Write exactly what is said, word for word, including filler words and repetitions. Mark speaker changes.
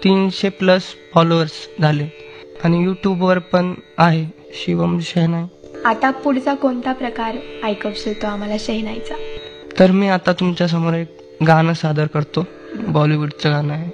Speaker 1: तीनशे plus followers झाले आणि यूट्यूबवर पण आहे शिवम शहनाई.
Speaker 2: आता पुढचा कोणता प्रकार ऐकवशील तो आम्हाला शहनाईचा?
Speaker 1: तर मी आता तुमच्या समोर एक गाणं सादर करतो, बॉलिवूडचं गाणं आहे.